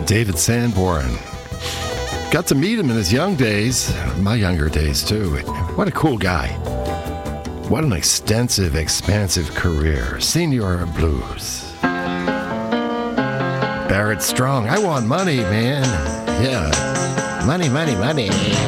David Sanborn. Got to meet him in his young days, my younger days too. What a cool guy. What an extensive, expansive career. Senior Blues. Barrett Strong. I want money, man. Yeah. Money, money, money.